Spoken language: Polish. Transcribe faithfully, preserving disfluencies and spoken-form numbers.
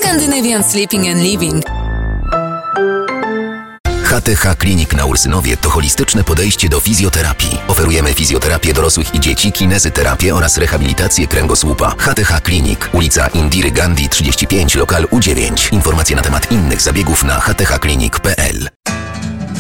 Scandinavian Sleeping and Living. H T H Klinik na Ursynowie to holistyczne podejście do fizjoterapii. Oferujemy fizjoterapię dorosłych i dzieci, kinezyterapię oraz rehabilitację kręgosłupa. H T H Klinik, ulica Indiry Gandhi trzydzieści pięć, lokal U dziewięć. Informacje na temat innych zabiegów na h t h klinik kropka p l.